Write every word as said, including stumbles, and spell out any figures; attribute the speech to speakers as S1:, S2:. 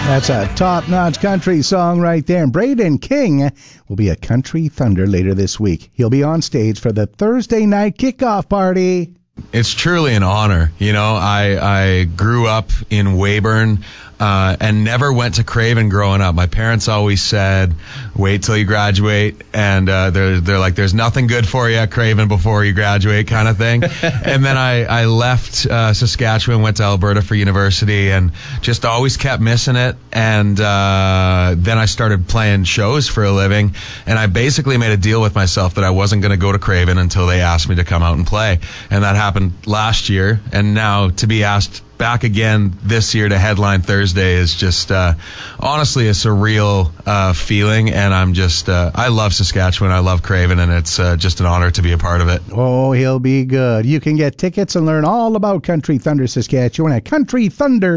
S1: That's a top-notch country song right there. And Braden King will be at Country Thunder later this week. He'll be on stage for the Thursday night kickoff party.
S2: It's truly an honor. You know, I, I grew up in Weyburn uh, and never went to Craven growing up. My parents always said, wait till you graduate. And uh, they're, they're like, there's nothing good for you at Craven before you graduate kind of thing. And then I, I left uh, Saskatchewan, went to Alberta for university, and just always kept missing it. And uh, then I started playing shows for a living. And I basically made a deal with myself that I wasn't going to go to Craven until they asked me to come out and play. And that happened happened last year, and now to be asked back again this year to headline Thursday is just uh, honestly a surreal uh, feeling, and I'm just uh, I love Saskatchewan, I love Craven, and it's uh, just an honor to be a part of it.
S1: Oh, he'll be good. You can get tickets and learn all about Country Thunder Saskatchewan at country thunder